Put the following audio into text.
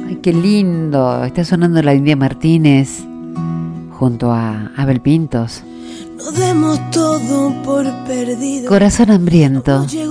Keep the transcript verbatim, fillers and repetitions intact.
Ay, qué lindo. Está sonando la India Martínez junto a Abel Pintos. No demos todo por perdido. Corazón hambriento.